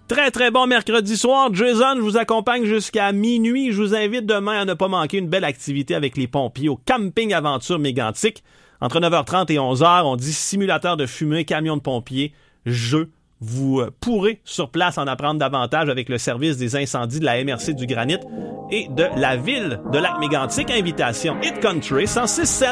Très, très bon mercredi soir. Jason, je vous accompagne jusqu'à minuit. Je vous invite demain à ne pas manquer une belle activité avec les pompiers au Camping Aventure Mégantic. Entre 9h30 et 11h, on dit simulateur de fumée, camion de pompiers, jeux. Vous pourrez sur place en apprendre davantage avec le service des incendies de la MRC du Granit et de la ville de Lac-Mégantic. Invitation Hit Country 106.7.